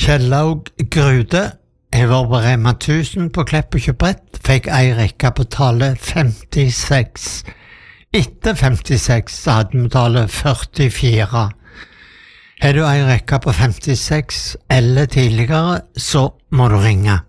Kjellaug Grude, jeg var på Rema 1000 på Klepp og Kjøpbrett, fikk ei rekke på tallet 56. Etter 56 så hadde vi tallet 44. Har du ei rekke på 56 eller tidligere, så må du ringe.